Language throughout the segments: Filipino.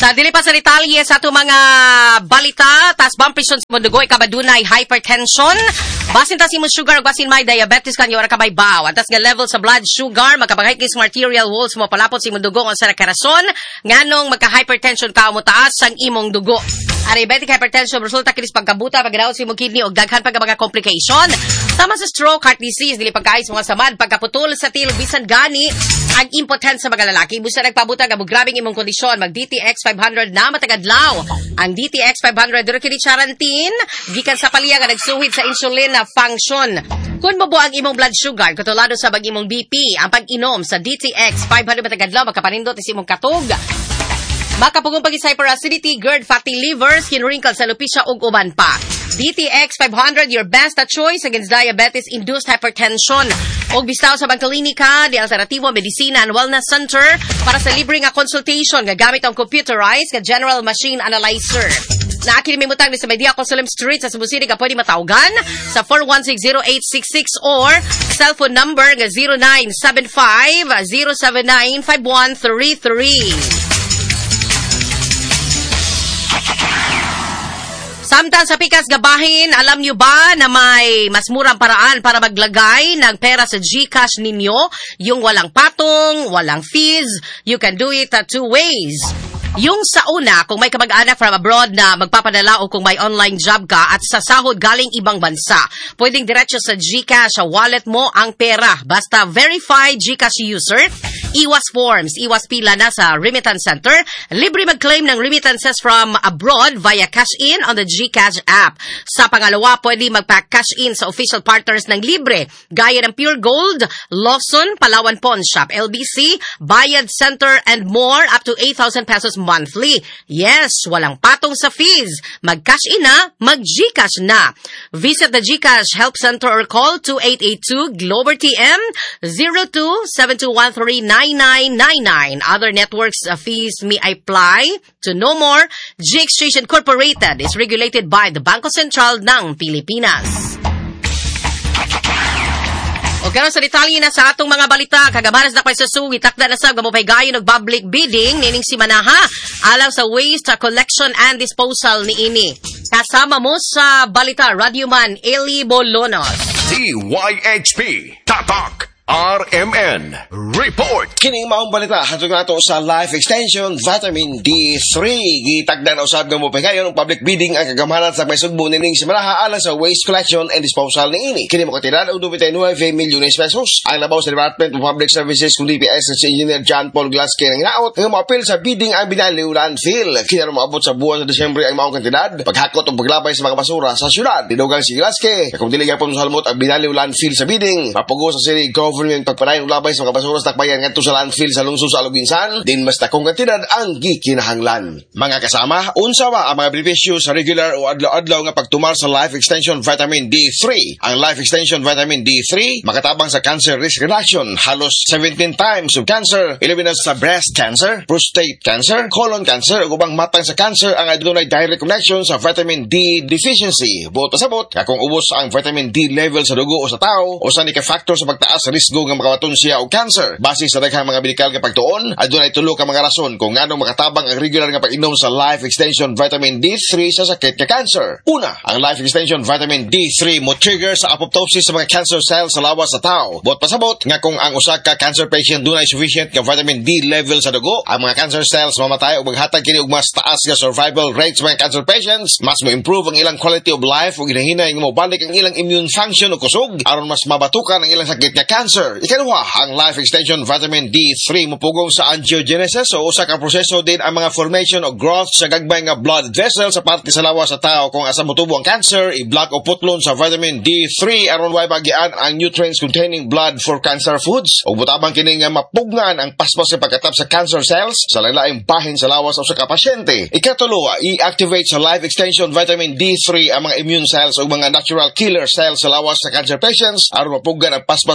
Sa dili pa sa detalye sa ato mga balita, tas bumpisyon sa mundo goy kabadunay hypertension, basin ta si mo sugar, basin may diabetes kanyo ora ka may baw. Tas nga level sa blood sugar, magkabangay kis arterial walls mo palapot si mundo go sa nakarason, nganong magka-hypertension ka mo taas sang imong dugo. Diabetic hypertension resulta kinis pagkabuta, pagdaot si imong kidney og daghan pag mga complication. Sama sa stroke, heart disease, dili pagkaayos mga samad, pagkaputol sa til bisan gani ang impotence sa mga lalaki. Busa nagpabuta nga grabing imong kondisyon, mag DTX 500 na matagadlaw. Ang DTX 500 duro kini charantin gikan sa palya nga nagsuhid sa insulin na function. Kung mo ang imong blood sugar, katulado sa bag imong BP, ang pag-inom sa DTX 500 matagadlaw makapanindot is imong katog. Makapugong pag hyperacidity, GERD, fatty liver, skin wrinkles, alopecia ug uban pa. DTX 500, your best choice against diabetes-induced hypertension. Og bistaw sa Bangkalinika, di Alternativo Medicina and Wellness Center para sa libre nga consultation nga gamit ang computerized nga general machine analyzer. Naakin may mutang ni sa Media Consulum Street sa Cebu City ka pwede matawgan sa 4160866 or cellphone number nga 0975-079-5133. Samtang sa pikas gabahin, alam nyo ba na may mas murang paraan para maglagay ng pera sa GCash ninyo? Yung walang patong, walang fees. You can do it two ways. Yung sa una, kung may kamag-anak from abroad na magpapadala o kung may online job ka at sa sahod galing ibang bansa, pwedeng diretso sa GCash, sa wallet mo ang pera. Basta verified GCash user, iwas forms, iwas pila na sa remittance center, libre mag-claim ng remittances from abroad via cash-in on the GCash app. Sa pangalawa, pwede magpa-cash-in sa official partners ng libre, gaya ng Pure Gold, Lawson, Palawan Pawn Shop, LBC, Bayad Center, and more, up to 8,000 pesos monthly. Yes, walang patong sa fees. Mag-cash-in na, mag-GCash na. Visit the GCash Help Center or call 2882-GLOBER-TM 02-7213-9999. Other networks fees may apply to no more. GXstation Incorporated is regulated by the Bangko Sentral ng Pilipinas. O karon sa detalye na sa atong mga balita, kagamaras na pa sa suwi, takda na sab gamupay gayon og public bidding nining si Manaha alang sa waste collection and disposal niini. Kasama mo sa balita, Radyoman Eli Bolonos. DYHP Tatak RMN Report. Kining maong balita hatod nato sa Life Extension Vitamin D3. Gitagda na usab nga mo pagayon ang public bidding ang kagamanan sa may sugbo nining si Manaha alang sa waste collection and disposal niini. Kini mo katiran og 29 milyones pesos. Ang labaw sa Department of Public Services kung DPS si Engineer John Paul Glasky ng naot nga moapil sa bidding ang Binaliw landfill. Kini ro moabot sa buwan sa Disyembre ang maong kantidad paghakot og paglabay sa mga basura sa syudad. Dinugang si Glasky kung dili gyapon salmot ang Binaliw landfill sa bidding. Mapugo sa city government pagpanayon labay sa mga basura sa takbayan ngadto sa landfill sa lungsod sa Aluginsan, din mas takong kantidad ang gikinahanglan. Mga kasama, unsa ba ang mga benepisyo sa regular o adlaw-adlaw nga pagtumar sa Life Extension Vitamin D3? Ang Life Extension Vitamin D3 makatabang sa cancer risk reduction, halos 17 times of cancer, eliminates sa breast cancer, prostate cancer, colon cancer, ug ubang matang sa cancer ang adunay direct connection sa vitamin D deficiency. Buot pasabot, kung ubos ang vitamin D level sa dugo o sa tao, o sa ni ka factor sa pagtaas sa risgo nga makawaton siya og cancer. Base sa daghang mga medikal nga pagtuon, adunay tulo ka mga rason kung nganong makatabang ang regular nga pag-inom sa Life Extension Vitamin D3 sa sakit nga cancer. Una, ang Life Extension Vitamin D3 mo trigger sa apoptosis sa mga cancer cells sa lawas sa tao. Buot pasabot nga kung ang usa ka cancer patient dunay sufficient nga vitamin D level sa dugo, ang mga cancer cells mamatay ug maghatag kini og mas taas nga survival rate sa mga cancer patients, mas mo-improve ang ilang quality of life ug hinahinay nga mobalik ang ilang immune function o kusog aron mas mabatukan ang ilang sakit nga cancer. Ikaduha, ang Life Extension Vitamin D3 mupugong sa angiogenesis o usa ka proseso din ang mga formation o growth sa gagbay nga blood vessel sa parte sa lawas sa tao. Kung asa motubo ang cancer, i-block o putlon sa vitamin D3 aron way bagian ang nutrients containing blood for cancer foods o butabang kini nga mapugnan ang paspas sa pagkatap sa cancer cells sa lain-laing bahin sa lawas o sa kapasyente. Ikatulo, i-activate sa Life Extension Vitamin D3 ang mga immune cells o mga natural killer cells sa lawas sa cancer patients aron mapugnan ang paspas sa pagkadula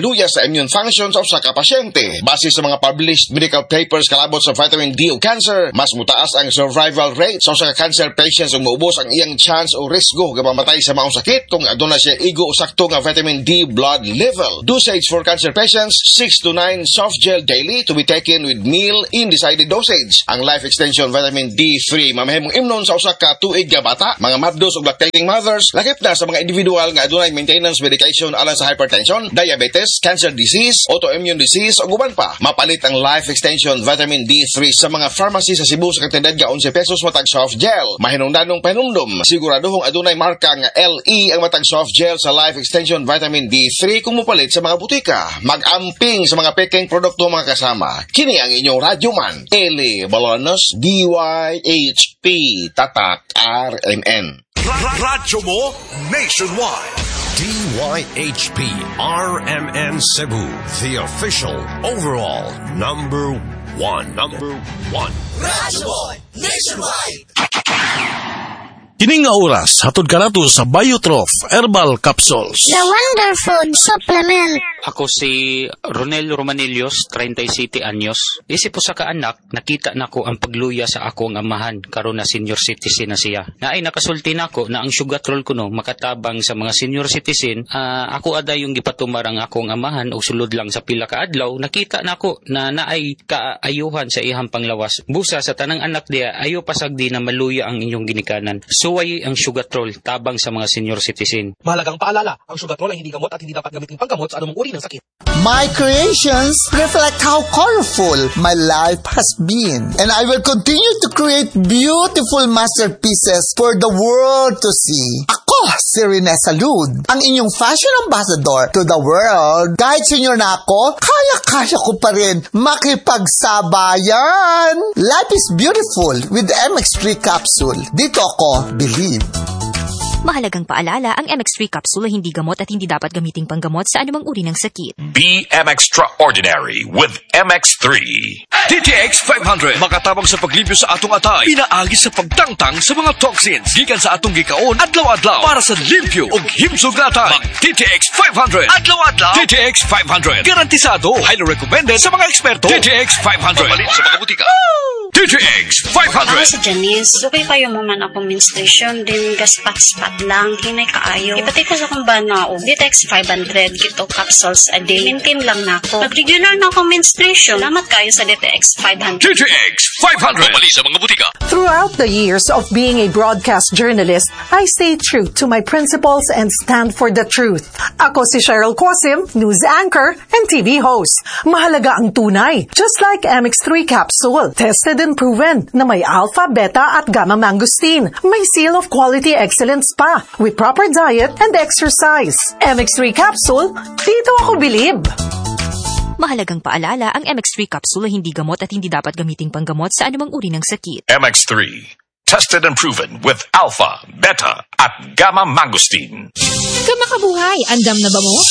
makaduya sa immune function sa usa ka pasyente. Base sa mga published medical papers kalabot sa vitamin D o cancer, mas mutaas ang survival rate sa usa ka cancer patients ug maubos ang iyang chance o risgo nga mamatay sa maong sakit kung aduna siya igo o sakto nga vitamin D blood level. Dosage for cancer patients, 6 to 9 soft gel daily to be taken with meal in decided dosage. Ang Life Extension Vitamin D3 mamahimong imnon sa usa ka tuig nga bata, mga mabdos ug lactating mothers, lakip na sa mga individual nga adunay maintenance medication alang sa hypertension, diabetes, cancer disease, autoimmune disease ug uban pa. Mapalit ang Life Extension Vitamin D3 sa mga pharmacy sa Cebu sa kantidad nga 11 pesos matag soft gel. Mahinungdanong panumdum, siguraduhong adunay marka nga LE ang matag soft gel sa Life Extension Vitamin D3 kung mupalit sa mga butika. Mag-amping sa mga peking produkto mga kasama. Kini ang inyong radyoman, Eli Balonos, DYHP, Tatak, RMN. Radyo mo nationwide. DYHP RMN Cebu, the official overall number one. Radyo mo nationwide. Kining nga oras, hatod ka nato sa Biotrof Herbal Capsules. The Wonder Food Supplement. Ako si Ronel Romanelios, 37 anyos. Isip po sa kaanak, nakita nako ang pagluya sa akong amahan karon na senior citizen na siya. Naay nakasulti nako na ang sugatrol kuno makatabang sa mga senior citizen. Ako aday yung gipatumar ang akong amahan og sulod lang sa pila ka adlaw, nakita nako na naay kaayuhan sa ihang panglawas. Busa sa tanang anak diya, ayo pasagdi na maluya ang inyong ginikanan. Suway ang sugatrol tabang sa mga senior citizen. Mahalagang paalala, ang sugatrol ay hindi gamot at hindi dapat gamitin panggamot sa anumang uri ng sakit. My creations reflect how colorful my life has been, and I will continue to create beautiful masterpieces for the world to see. Ako, si Rene Salud, ang inyong fashion ambassador to the world. Kahit senior na ako, kaya-kaya ko pa rin makipagsabayan. Life is beautiful with MX3 capsule. Dito ako, believe. Mahalagang paalala, ang MX3 capsule ay hindi gamot at hindi dapat gamiting panggamot sa anumang uri ng sakit. Be extraordinary with MX3. DTX 500 makatabang sa paglimpyo sa atong atay, pinaagi sa pagtangtang sa mga toxins gikan sa atong gikaon adlaw-adlaw para sa limpyo ug himsog natay. Mag DTX 500 adlaw-adlaw. DTX 500 garantisado, highly recommended sa mga eksperto. DTX 500 mabalin sa mga butika. DTX 500. Ako si Janice. Okay kayo mo man ako menstruation, din gaspat-spat lang, hinay kaayo. Ipatay ko sa kumbahan na ako. DTX 500, gito capsules a day. Maintain lang na ako. Pag-regular na ako menstruation, salamat kayo sa DTX 500. DTX 500 mabali sa mga butika. Throughout the years of being a broadcast journalist, I stay true to my principles and stand for the truth. Ako si Cheryl Cosim, news anchor and TV host. Mahalaga ang tunay, just like MX3 capsule. Tested and proven na may alpha, beta at gamma mangosteen. May seal of quality excellence pa with proper diet and exercise. MX3 capsule, dito ako believe. Mahalagang paalala, ang MX3 capsule ay hindi gamot at hindi dapat gamiting panggamot sa anumang uri ng sakit. MX3 tested and proven with alpha, beta at gamma mangosteen. Kamakabuhay, andam na ba mo?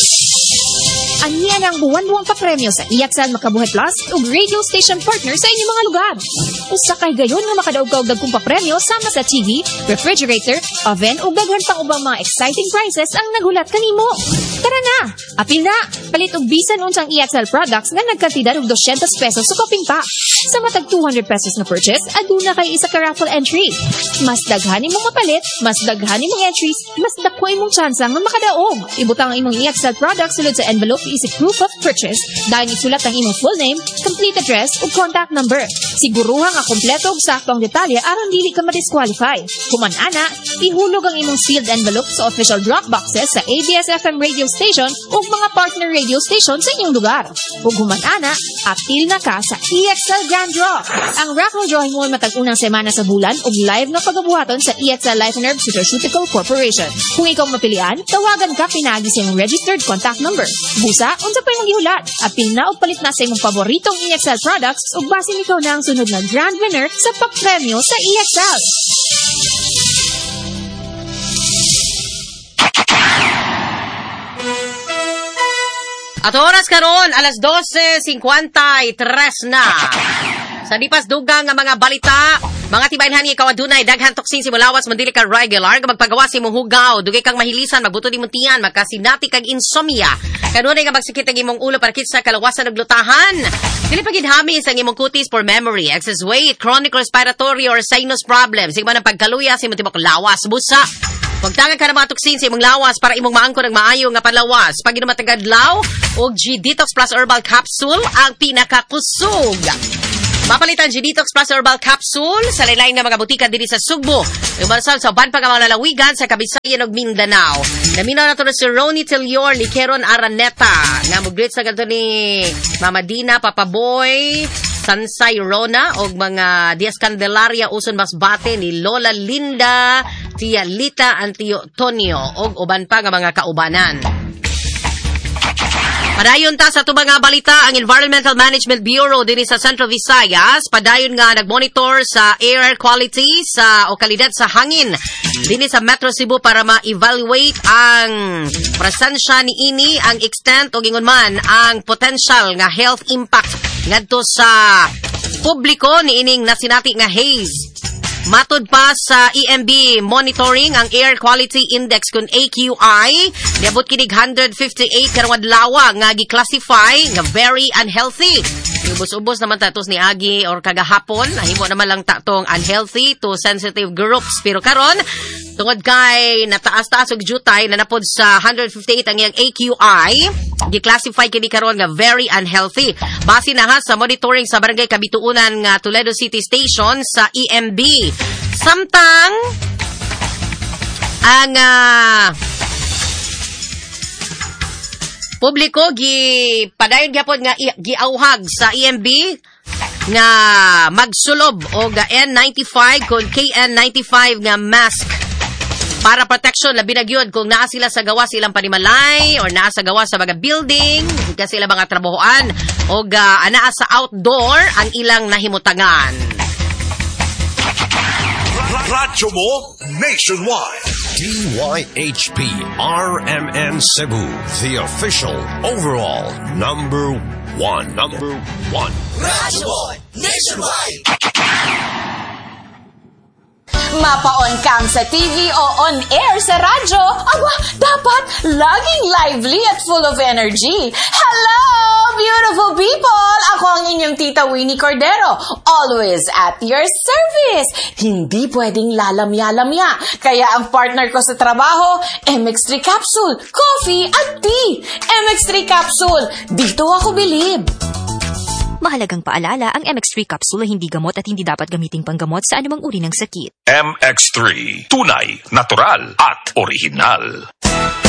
Aniya ng buwan-buwang papremyo sa EXL Makabuhay Plus ug radio station partner sa inyong mga lugar. Usa kay gayon nga makadaog ka og dagkong papremyo sama sa TV, refrigerator, oven ug daghan pang ubang mga exciting prizes ang nagulat kanimo. Tara na, apil na, palit og bisan unsang EXL products nga nagkantidad og 200 pesos sa coping pack. Sa matag 200 pesos na purchase, aduna kay isa ka raffle entry. Mas daghanin mong mapalit, mas daghanin mong entries, mas dako imong tsansa nga makadaog. Ibutang ang imong EXL products sulod sa envelope isip proof of purchase. Dahil isulat ang imong full name, complete address ug contact number. Siguruha nga kompleto ug sakto ang detalye aron dili ka ma-disqualify. Human ana, ihulog ang imong sealed envelope sa official drop boxes sa ABS-FM radio station ug mga partner radio station sa inyong lugar. Ug human ana, apil na ka sa EXL Grand Draw. Ang raffle drawing mo matag unang semana sa bulan ug live na pagabuhaton sa EXL Life and Herb Pharmaceutical Corporation. Kung ikaw mapilian, tawagan ka pinagi sa imong registered contact number. Busa, unsa pa imong gihulat? Apil na og palit na sa imong paboritong EXL products ug basin ikaw na ang sunod na grand winner sa papremyo sa EXL. At oras karon, alas 12:53 na. Sa dipas dugang nga mga balita, Mga tibaynhan ikaw adunay daghan toksin si mulawas mandili ka regular nga magpagawa si mong hugaw, dugay kang mahilisan, magbuto di muntian, magkasinati kag insomnia. Kanunay nga magsakit ang imong ulo para kitsa kalawasan ug lutahan. Dili pa gid hamis ang imong kutis for memory, excess weight, chronic respiratory or sinus problems, sigma ng pagkaluya sa imong tibok lawas busa. Pagtangan ka na mga toksin sa imong lawas para imong maangkon ang maayo nga panlawas. Pag matagad-law og G-Detox Plus Herbal Capsule ang pinakakusog. Mapalitan G-Detox Plus Herbal Capsule sa lain-lain nga mga butika diri sa Sugbo. Umarsal sa uban pa nga mga lalawigan sa Kabisayan ug Mindanao. Naminaw na to si Ronnie Tilior, Liqueron Araneta. Nga mugreet sa ganito ni Mama Dina, Papa Boy, Sansay Rona og mga Diaz Candelaria Uson Masbate ni Lola Linda, Tia Lita, Antio Tonio og uban pa nga mga kaubanan. Padayon ta sa tubang nga balita, ang Environmental Management Bureau diri sa Central Visayas padayon nga nagmonitor sa air quality sa o kalidad sa hangin dinhi sa Metro Cebu para ma-evaluate ang presensya ni ini, ang extent o gingon man ang potential nga health impact ngadto sa publiko ni ining nasinati nga haze. Matud pa sa EMB monitoring ang Air Quality Index kun AQI, niabot kinig 158 karong adlaw nga gi-classify nga very unhealthy. Ubos-ubos naman tatos ni agi or kagahapon, nahimo naman lang tatong unhealthy to sensitive groups. Pero karon tungod kay nataas-taas og jutay na napod sa 158 ang iyang AQI, gi-classify kini karon nga very unhealthy. Base na ha sa monitoring sa Barangay Kabituunan nga Toledo City Station sa EMB. Samtang ang publiko padayon gyapon nga giauhag sa EMB nga magsulob og N95 kun KN95 nga mask para protection labi na gyud kung naa sila sa gawa silang panimalay or naa sa gawa sa mga building kasi sila mga trabahoan og anaa sa outdoor ang ilang nahimutangan. Radyo mo nationwide. DYHP RMN Cebu, the official overall number one. Radyo mo nationwide. Mapaon kang sa TV o on air sa radyo, aba, dapat laging lively at full of energy. Hello, beautiful people! Ako ang inyong tita Winnie Cordero, always at your service. Hindi pwedeng lalamya-lamya, kaya ang partner ko sa trabaho, MX3 Capsule, coffee at tea. MX3 Capsule, dito ako bilib. Mahalagang paalala, ang MX3 capsule ay hindi gamot at hindi dapat gamiting panggamot sa anumang uri ng sakit. MX3, tunay, natural at original.